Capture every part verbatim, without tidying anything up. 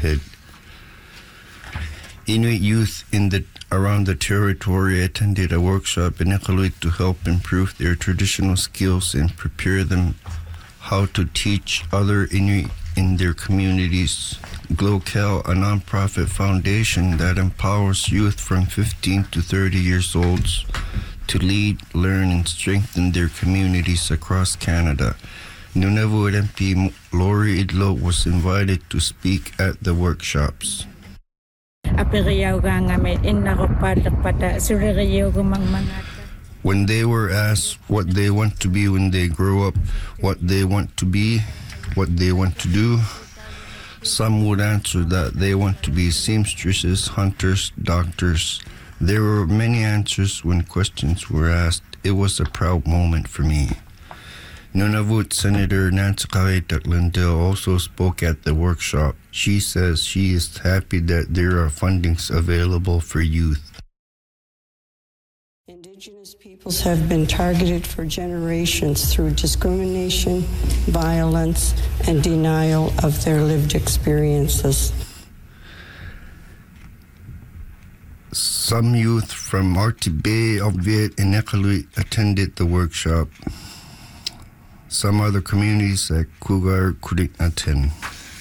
ahead. Inuit youth in the around the territory attended a workshop in Iqaluit to help improve their traditional skills and prepare them how to teach other Inuit in their communities. GlowCal, a nonprofit foundation that empowers youth from fifteen to thirty years old to lead, learn, and strengthen their communities across Canada. Nunavut M P Lori Idlo was invited to speak at the workshops. When they were asked what they want to be when they grow up, what they want to be, what they want to do, some would answer that they want to be seamstresses, hunters, doctors. There were many answers when questions were asked. It was a proud moment for me. Nunavut Senator Nancy Lindell also spoke at the workshop. She says she is happy that there are fundings available for youth. Indigenous peoples have been targeted for generations through discrimination, violence, and denial of their lived experiences. Some youth from Arctic Bay, Alviet, and Iqaluit attended the workshop. Some other communities at Cougar couldn't attend.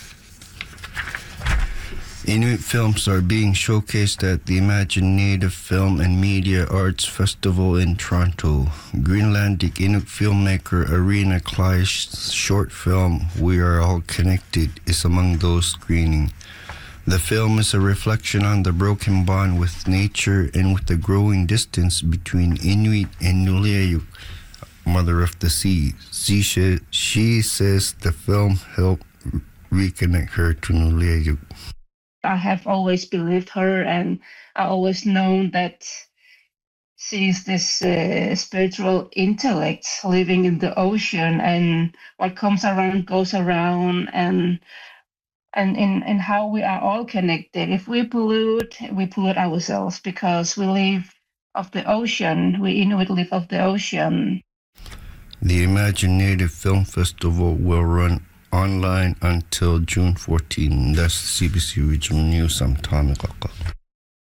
Inuit films are being showcased at the Imagine Native Film and Media Arts Festival in Toronto. Greenlandic Inuit filmmaker Arena Kleisch's short film, We Are All Connected, is among those screening. The film is a reflection on the broken bond with nature and with the growing distance between Inuit and Nuleayuk, Mother of the Sea. She, she says the film helped reconnect her to Nuleayuk. I have always believed her, and I always known that she's this uh, spiritual intellect living in the ocean, and what comes around goes around, and and in, in how we are all connected. If we pollute, we pollute ourselves because we live off the ocean. We Inuit live off the ocean. The Imagine Native Film Festival will run online until June fourteenth. That's C B C Regional News. I'm Tommy Kaka.